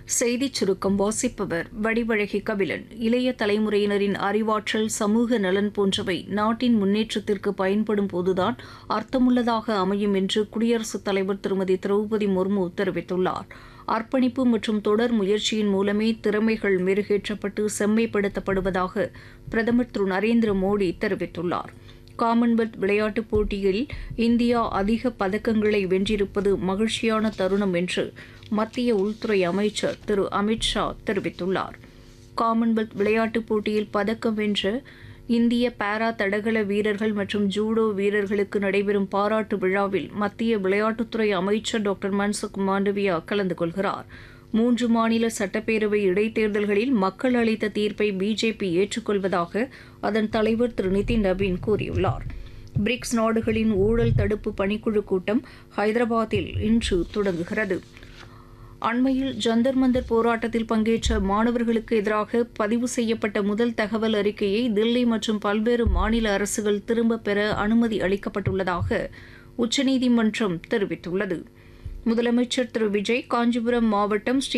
செய்திச் சுருக்கம் வாசிப்பவர் வடிவழகி கபிலன். இளைய தலைமுறையினரின் அறிவாற்றல், சமூக நலன் போன்றவை நாட்டின் முன்னேற்றத்திற்கு பயன்படும் போதுதான் அர்த்தமுள்ளதாக அமையும் என்று குடியரசுத் தலைவர் திருமதி திரௌபதி முர்மு தெரிவித்துள்ளார். அர்ப்பணிப்பு மற்றும் தொடர் முயற்சியின் மூலமே திறமைகள் மெருகேற்றப்பட்டு செம்மைப்படுத்தப்படுவதாக பிரதமர் திரு நரேந்திர மோடி தெரிவித்துள்ளார். காமன்வெல்த் விளையாட்டுப் போட்டியில் இந்தியா அதிக பதக்கங்களை வென்றிருப்பது மகிழ்ச்சியான தருணம் என்று மத்திய உள்துறை அமைச்சர் திரு அமித் ஷா தெரிவித்துள்ளார். காமன்வெல்த் விளையாட்டுப் போட்டியில் பதக்கம் வென்ற இந்திய பாரா தடகள வீரர்கள் மற்றும் ஜூடோ வீரர்களுக்கு நடைபெறும் பாராட்டு விழாவில் மத்திய விளையாட்டுத்துறை அமைச்சர் டாக்டர் மன்சுக் மாண்டவியா கலந்து கொள்கிறார். 3 மாநில சட்டப்பேரவை இடைத்தேர்தல்களில் மக்கள் அளித்த தீர்ப்பை பிஜேபி ஏற்றுக்கொள்வதாக அதன் தலைவர் திரு நிதின் நவீன் கூறியுள்ளார். பிரிக்ஸ் நாடுகளின் ஊழல் தடுப்பு பணிக்குழு கூட்டம் ஹைதராபாத்தில் இன்று தொடங்குகிறது. அண்மையில் ஜந்தர் மந்தர் போராட்டத்தில் பங்கேற்ற மாணவர்களுக்கு எதிராக பதிவு செய்யப்பட்ட முதல் தகவல் அறிக்கையை தில்லி மற்றும் பல்வேறு மாநில அரசுகள் திரும்பப் பெற அனுமதி அளிக்கப்பட்டுள்ளதாக உச்சநீதிமன்றம் தெரிவித்துள்ளது. முதலமைச்சர் திரு விஜய் காஞ்சிபுரம் மாவட்டம்